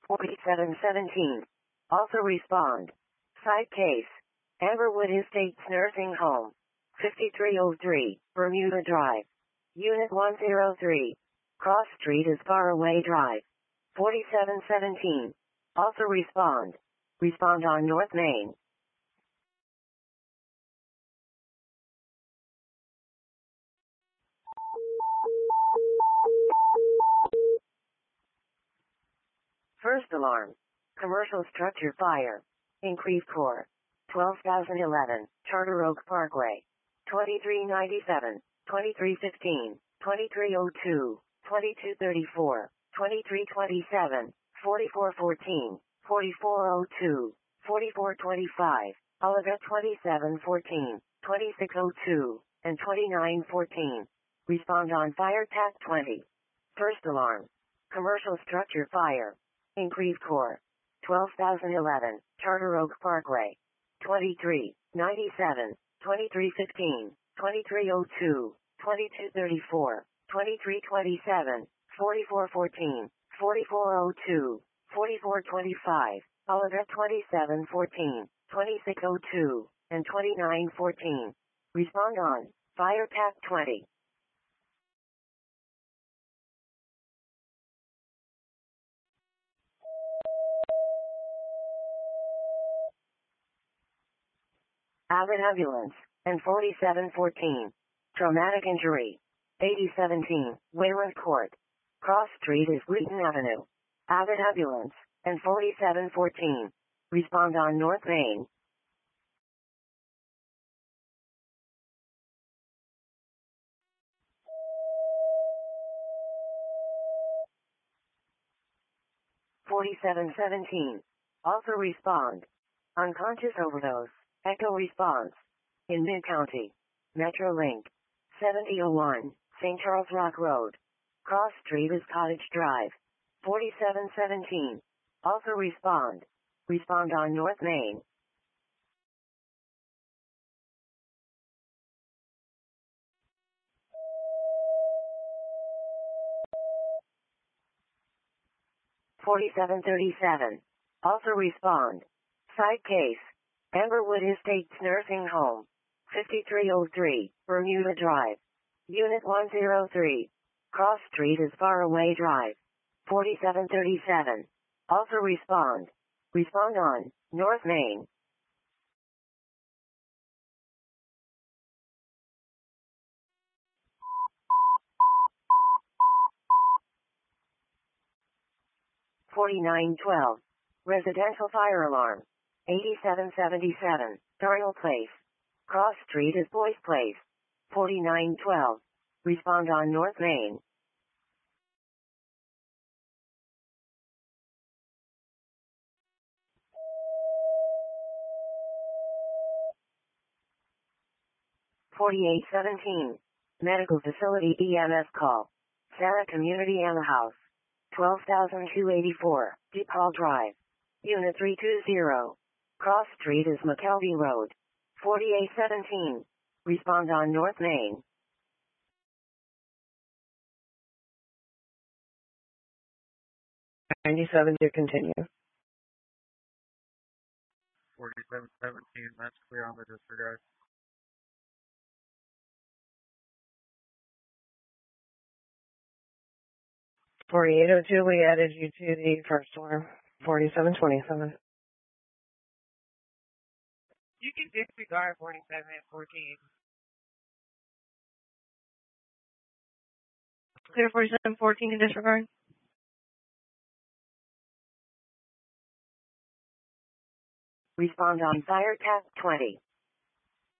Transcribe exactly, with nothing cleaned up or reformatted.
forty-seven seventeen. Also respond. Side case. Amberwood Estates Nursing Home. fifty-three oh three, Bermuda Drive. Unit one oh three. Cross Street is Faraway Drive. forty-seven seventeen. Also respond. Respond on North Main. First alarm. Commercial structure fire. Increased core. twelve thousand eleven, Charter Oak Parkway. twenty-three ninety-seven, twenty-three fifteen, twenty-three oh two, twenty-two thirty-four, twenty-three twenty-seven, forty-four fourteen, forty-four oh two, forty-four twenty-five, Oliver twenty-seven fourteen, twenty-six oh two, and twenty-nine fourteen. Respond on fire T A C twenty. First alarm. Commercial structure fire. Increased core. twelve thousand eleven, Charter Oak Parkway. twenty-three ninety-seven, twenty-three fifteen, twenty-three oh two, twenty-two thirty-four, twenty-three twenty-seven, forty-four fourteen, forty-four oh two, forty-four twenty-five, Oliver twenty-seven fourteen, twenty-six oh two, and twenty-nine fourteen. Respond on fire T A C twenty. Avid Ambulance, and forty-seven fourteen. Traumatic injury. eighty seventeen, Wayland Court. Cross Street is Wheaton Avenue. Avid Ambulance, and forty-seven fourteen. Respond on North Main. forty-seven seventeen. Also respond. Unconscious overdose. Echo response. In Mid-County. Metrolink. seventy oh one, Saint Charles Rock Road. Cross Street is Cottage Drive. forty-seven seventeen. Also respond. Respond on North Main. forty-seven thirty-seven. Also respond. Side case. Amberwood Estates Nursing Home. fifty-three oh three, Bermuda Drive. Unit one oh three. Cross Street is Faraway Drive. forty-seven thirty-seven. Also respond. Respond on North Main. forty-nine twelve. Residential fire alarm. eighty-seven seventy-seven, Darnell Place. Cross Street is Boyce Place. forty-nine twelve. Respond on North Main. forty-eight seventeen. Medical Facility E M S call. Sarah Community Anna House. twelve thousand two hundred eighty-four, DePaul Drive. Unit three two zero. Cross Street is McKelvey Road. forty-eight seventeen. Respond on North Main. ninety-seven to continue. forty-seven seventeen, that's clear on the disregard. forty-eight oh two, we added you to the first alarm. forty-seven twenty-seven. You can disregard forty-seven fourteen. Clear forty-seven fourteen to disregard. Respond on fire T A C twenty.